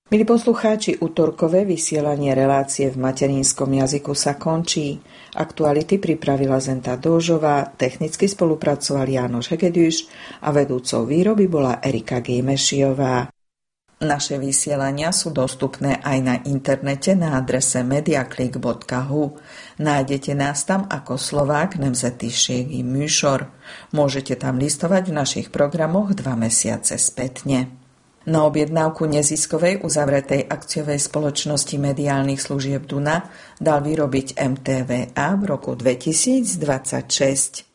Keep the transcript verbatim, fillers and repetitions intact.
Milí poslucháči, utorkové vysielanie relácie v materinskom jazyku sa končí. Aktuality pripravila Zenta Dóžová, technicky spolupracoval Jánoš Hegedűs a vedúcou výroby bola Erika Gejmešiová. Naše vysielania sú dostupné aj na internete na adrese mediaklik bodka hu. Nájdete nás tam ako Slovák nemzetiségi műsor. Môžete tam listovať v našich programoch dva mesiace spätne. Na objednávku neziskovej uzavretej akciovej spoločnosti mediálnych služieb Duna dal vyrobiť em té vé á v roku dvetisícdvadsaťšesť.